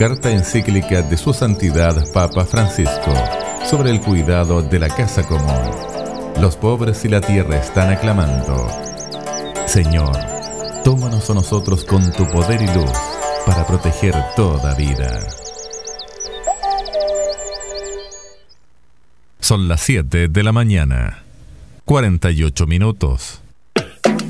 Carta encíclica de Su Santidad Papa Francisco sobre el cuidado de la casa común. Los pobres y la tierra están aclamando. Señor, tómanos a nosotros con tu poder y luz para proteger toda vida. Son las 7 de la mañana, 48 minutos.